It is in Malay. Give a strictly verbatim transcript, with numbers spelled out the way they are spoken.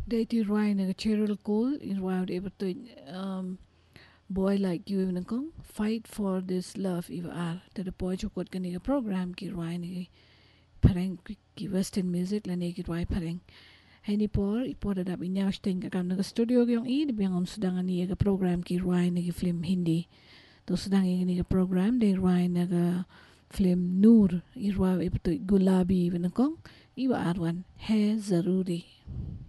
They ti ruai na Cheryl Cole in round able to um boy like you even kong fight for this love if are to the boy chukot kani program ki ruai ni pareng ki western music la ni ki ruai pareng. Hani por ipor da binya sting ka kam na studio gyong i di biyang sedang ni ka program ki ruai ni film Hindi. To sedang ni ka program de ruai na ka film Noor i ruai able to gulabi even kong iwa arwan hai zaruri.